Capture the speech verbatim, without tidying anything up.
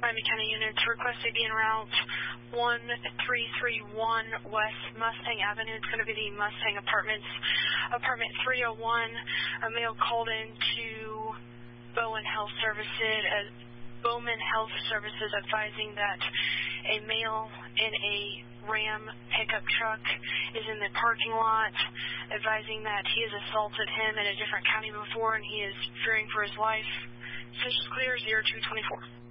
Miami County units requested be en route one three three one West Mustang Avenue. It's going to be the Mustang Apartments, apartment three oh one. A male called in to Bowen Health Services, uh, Bowman Health Services, advising that a male in a Ram pickup truck is in the parking lot, advising that he has assaulted him in a different county before and he is fearing for his life. This is clear, zero two twenty-four.